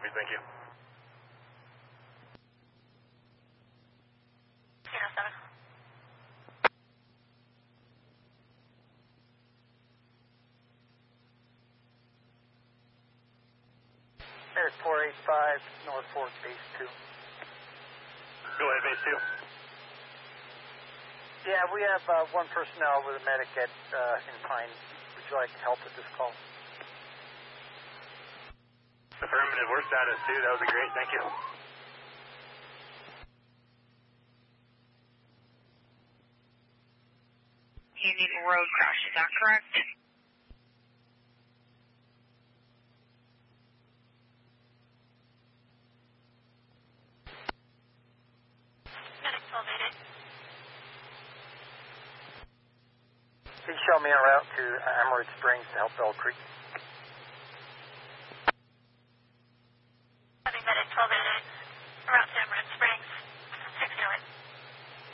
Copy, thank you. Sierra 7. Air 485, North Fork, base 2. Go ahead, base 2. Yeah, we have one personnel with a medic at in Pine. Would you like help with this call? Affirmative, we're status 2. That would be great, thank you. You need a road crash, is that correct? Medic 1288. Please show me en route to Emerald Springs to help Bell Creek. Medic 1288. Route to Emerald Springs.